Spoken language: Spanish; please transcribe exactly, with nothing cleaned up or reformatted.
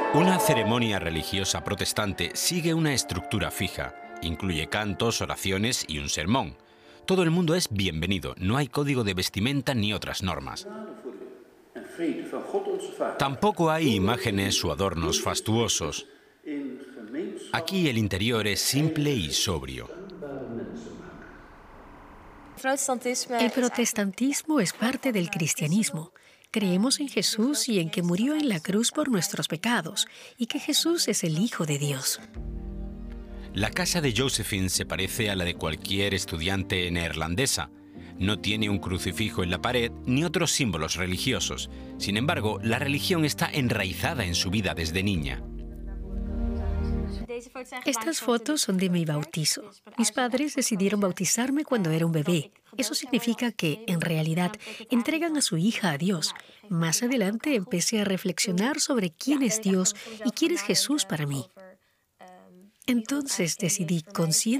Una ceremonia religiosa protestante sigue una estructura fija. Incluye cantos, oraciones y un sermón. Todo el mundo es bienvenido, no hay código de vestimenta ni otras normas. Tampoco hay imágenes o adornos fastuosos. Aquí el interior es simple y sobrio. El protestantismo es parte del cristianismo. Creemos en Jesús y en que murió en la cruz por nuestros pecados, y que Jesús es el Hijo de Dios. La casa de Josephine se parece a la de cualquier estudiante neerlandesa. No tiene un crucifijo en la pared ni otros símbolos religiosos. Sin embargo, la religión está enraizada en su vida desde niña. Estas fotos son de mi bautizo. Mis padres decidieron bautizarme cuando era un bebé. Eso significa que, en realidad, entregan a su hija a Dios. Más adelante empecé a reflexionar sobre quién es Dios y quién es Jesús para mí. Entonces decidí conscientemente